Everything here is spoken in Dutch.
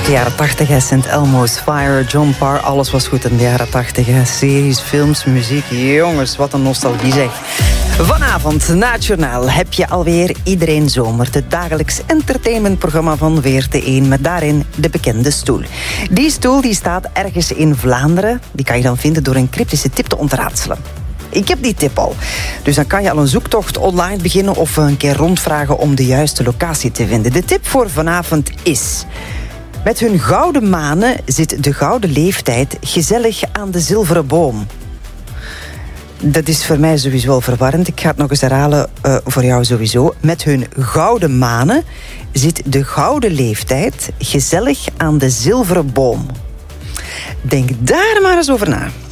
Uit de jaren 80, St. Elmo's Fire, John Parr, alles was goed in de jaren 80. Series, films, muziek, jongens, wat een nostalgie zeg. Vanavond, na het journaal, heb je alweer Iedereen Zomer. Het dagelijks entertainmentprogramma van VRT1 met daarin de bekende stoel. Die stoel die staat ergens in Vlaanderen. Die kan je dan vinden door een cryptische tip te ontraadselen. Ik heb die tip al. Dus dan kan je al een zoektocht online beginnen of een keer rondvragen om de juiste locatie te vinden. De tip voor vanavond is: met hun gouden manen zit de gouden leeftijd gezellig aan de zilveren boom. Dat is voor mij sowieso wel verwarrend. Ik ga het nog eens herhalen voor jou sowieso. Met hun gouden manen zit de gouden leeftijd gezellig aan de zilveren boom. Denk daar maar eens over na.